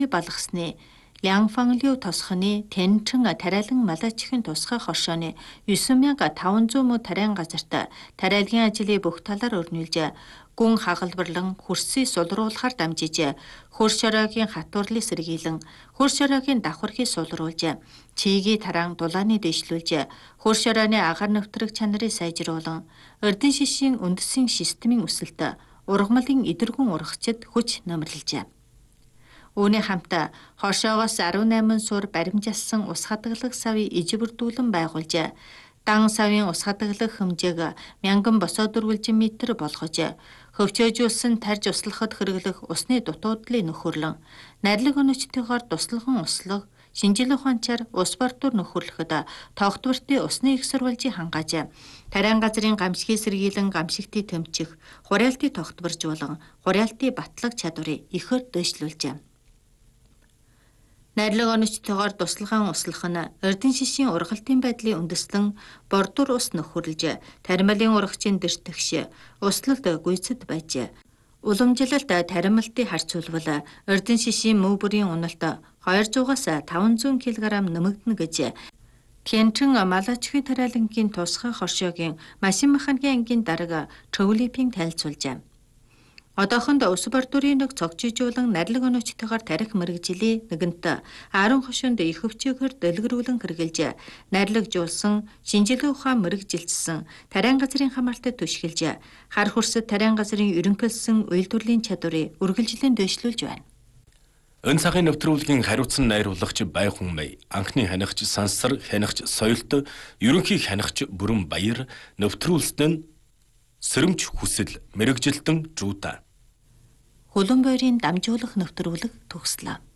балгасны Лянфанлиу тосхны Тэнчин тариалан малаачихын тусгай хоршооны 9500 муу тариан газарт тариалгын ажлыг бүх талаар өрнүүлж, гүн хагалбарлан хөрсийг сулруулахаар дамжиж, хөрш оройгийн хатуурлыг сэргийлэн, хөрш оройгийн давхархыг сулруулж, чигийг тараан дулааны дэвшлүүлж, хөрш оройны агаар нэвтрэх чанарыг сайжруулан, эрдэн шишийн үндэсийн системийн өсөлт, ургамлын идэргүн ургачид хүч нөмөрлөж. Үүний хамт хошоогоос 18 сур баримжаасан ус хадгалах савыг ижибэрдүүлэн байгуулж, дан савын ус хадгалах хэмжээг 1000 босоо дөрвөлжин метр болгож, хөвчөөжүүлсэн тарж услахад хэрэглэх усны дутуудлыг нөхөрлөн, найрлаг өнөчтөйгээр туслаган услах, шинжлэх ухаанчаар ус бартуур нөхөрлөхөд тогтвортой усны их сурвалжийг хангааж, тариан газрын гамшигыг сэргийлэн гамшигтыг тэмчих, хураалтыг тогтворжуулан, хураалтын батлах чадварыг ихээр дэвшлүүлж. Найрлаг өнөчтөйгээр туслаган услах нь эрдэн шишийн ургалтын байдлыг үндэслэн бордуур ус нөхөрлөж, тарималын ургачийн дэртгш, услалд гүйцэд байж, уламжлалт тарималтыг харьцуулбал эрдэн шишийн мөв бүрийн уналт 200-аас 500 кг нэмэгдэнэ гэж Тянчин малаачихын тариалангийн тусгай хоршоогийн машин механикийн ангийн дарга Чөвлипинг танилцуулжээ. Одоохонд ус бардуурын нэг цогжижуулан найрлаг өнөчтөйгээр тарих мэрэгжилийг нэгэнт 10 хошуунд их өвчөөгөр дэлгэрүүлэн хэрэгжилж, найрлагжуулсан, шинжилгээ ухаан мэрэгжилсэн, тариан газрын хамаалтад түшгэлж, хар хөрсөд тариан газрын ерөнхийлсөн үйлдвэрлэлийн чадварыг үргэлжлэн дэвшлүүлж байна. Өн цагын нэвтрүүлгийн хариуцсан найруулагч Байхун Мэй, анхны хянагч Сансар хянагч Соёлт, ерөнхий хянагч Бүрэн Баяр, нэвтрүүлсэн нь Сэрэмж Хүсэл мэрэгжилтэн Жуута. Хөлөн бойрын дамжуулах нэвтрүүлэг төгслөө.